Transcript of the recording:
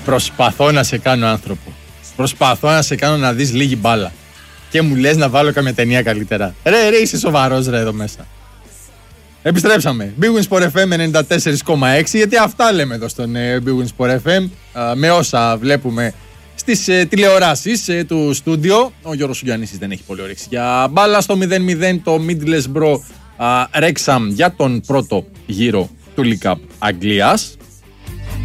Προσπαθώ να σε κάνω άνθρωπο. Προσπαθώ να σε κάνω να δεις λίγη μπάλα. Και μου λες να βάλω καμία ταινία καλύτερα. Ρε, είσαι σοβαρός ρε εδώ μέσα. Επιστρέψαμε. Big Win Sport FM 94,6, γιατί αυτά λέμε εδώ στον Big Win Sport FM. Με όσα βλέπουμε στις τηλεοράσεις του στούντιο. Ο Γιώργος Σουγιαννίσης δεν έχει πολύ όρεξη για μπάλα. Στο 0-0 το Middlesbrough Wrexham για τον πρώτο γύρο του League Cup Αγγλίας.